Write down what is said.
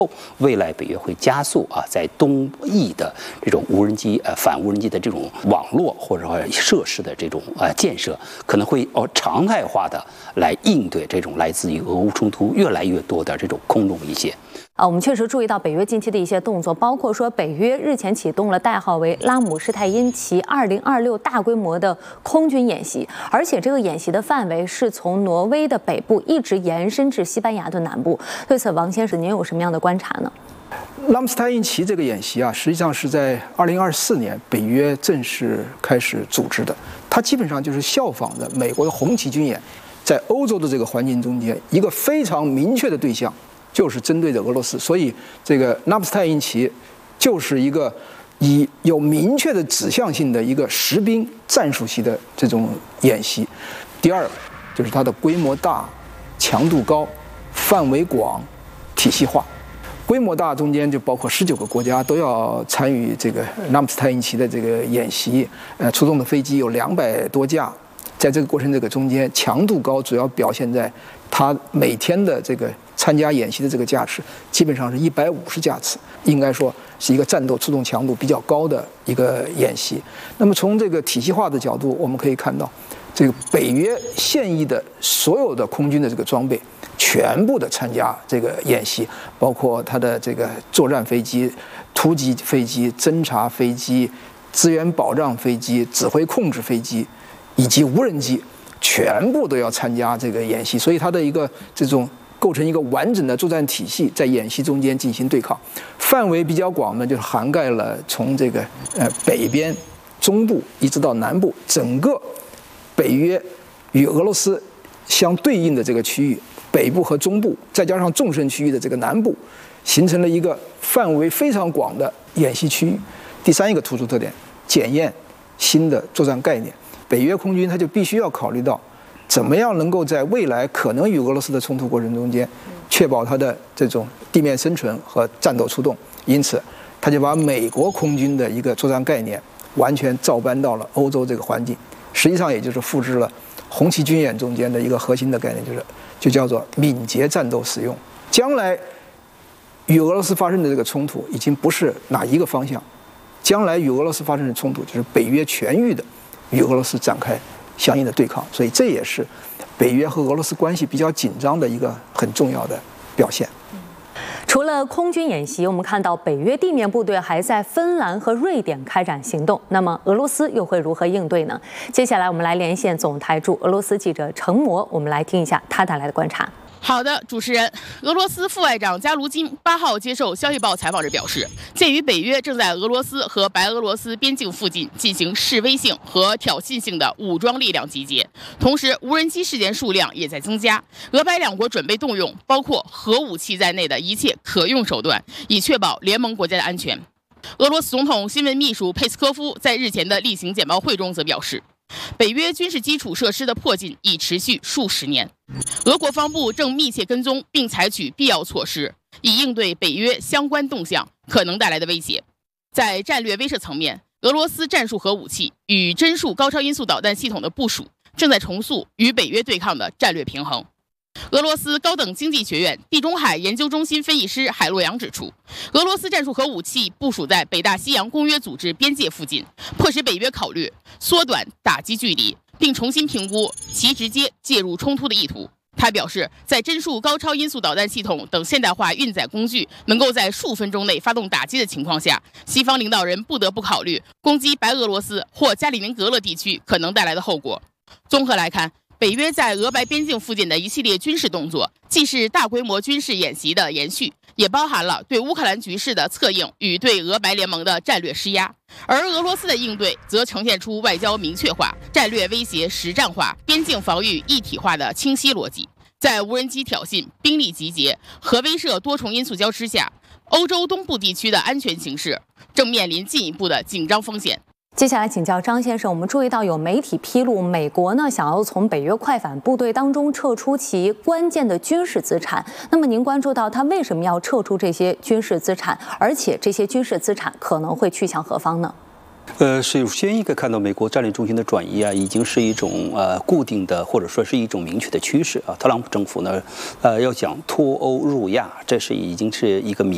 未来北约会加速在东翼的这种无人机反无人机的这种网络或者说设施的这种建设，可能会常态化的来应对这种来自于俄乌冲突越来越多的这种空中威胁。 我们确实注意到北约近期的一些动作，包括说北约日前启动了代号为拉姆施泰因奇2026大规模的空军演习，而且这个演习的范围是从挪威的北部一直延伸至西班牙的南部。对此，王先生您有什么样的观察呢？ 拉姆斯泰因奇这个演习实际上是在2024年北约正式开始组织的，它基本上就是效仿的美国的红旗军演，在欧洲的这个环境中间，一个非常明确的对象就是针对着俄罗斯，所以这个拉姆斯泰因奇就是一个以有明确的指向性的一个实兵战术系的这种演习。第二就是它的规模大、强度高、范围广、体系化。规模大中间就包括19个国家都要参与这个拉姆斯泰因奇的这个演习，出动的飞机有200多架。在这个过程中间，强度高主要表现在它每天的这个参加演习的这个架次，基本上是150架次，应该说是一个战斗出动强度比较高的一个演习。那么从这个体系化的角度，我们可以看到，这个北约现役的所有的空军的这个装备，全部的参加这个演习，包括它的这个作战飞机、突击飞机、侦察飞机、资源保障飞机、指挥控制飞机以及无人机，全部都要参加这个演习，所以它的一个这种构成一个完整的作战体系，在演习中间进行对抗，范围比较广呢，就是涵盖了从这个北边、中部一直到南部，整个北约与俄罗斯相对应的这个区域，北部和中部，再加上纵深区域的这个南部，形成了一个范围非常广的演习区域。第三一个突出特点，检验新的作战概念。北约空军它就必须要考虑到，怎么样能够在未来可能与俄罗斯的冲突过程中间，确保它的这种地面生存和战斗出动。因此，他就把美国空军的一个作战概念完全照搬到了欧洲这个环境，实际上也就是复制了红旗军演中间的一个核心的概念，就叫做敏捷战斗使用。将来与俄罗斯发生的这个冲突已经不是哪一个方向，将来与俄罗斯发生的冲突就是北约全域的与俄罗斯展开相应的对抗，所以这也是北约和俄罗斯关系比较紧张的一个很重要的表现。 除了空军演习，我们看到北约地面部队还在芬兰和瑞典开展行动。那么俄罗斯又会如何应对呢？接下来我们来连线总台驻俄罗斯记者程模，我们来听一下他带来的观察。 好的，主持人，俄罗斯副外长加卢金8号接受《消息报》采访时表示，鉴于北约正在俄罗斯和白俄罗斯边境附近进行示威性和挑衅性的武装力量集结，同时无人机事件数量也在增加，俄白两国准备动用包括核武器在内的一切可用手段，以确保联盟国家的安全。俄罗斯总统新闻秘书佩斯科夫在日前的例行简报会中则表示，北约军事基础设施的迫近已持续数十年，俄国防部正密切跟踪并采取必要措施，以应对北约相关动向可能带来的威胁。在战略威慑层面，俄罗斯战术核武器与帧数高超音速导弹系统的部署正在重塑与北约对抗的战略平衡。俄罗斯高等经济学院地中海研究中心分析师海洛阳指出，俄罗斯战术核武器部署在北大西洋公约组织边界附近，迫使北约考虑缩短打击距离，并重新评估其直接介入冲突的意图。他表示，在帧数高超音速导弹系统等现代化运载工具能够在数分钟内发动打击的情况下，西方领导人不得不考虑攻击白俄罗斯或加里宁格勒地区可能带来的后果。综合来看，北约在俄白边境附近的一系列军事动作，既是大规模军事演习的延续，也包含了对乌克兰局势的策应与对俄白联盟的战略施压。而俄罗斯的应对则呈现出外交明确化、战略威胁实战化、边境防御一体化的清晰逻辑。在无人机挑衅、兵力集结、核威慑多重因素交织下，欧洲东部地区的安全形势正面临进一步的紧张风险。 接下来请教张先生，我们注意到有媒体披露，美国呢想要从北约快反部队当中撤出其关键的军事资产。那么您关注到他为什么要撤出这些军事资产，而且这些军事资产可能会去向何方呢？ 首先一个看到美国战略重心的转移已经是一种固定的或者说是一种明确的趋势特朗普政府呢，要讲脱欧入亚，这是已经是一个明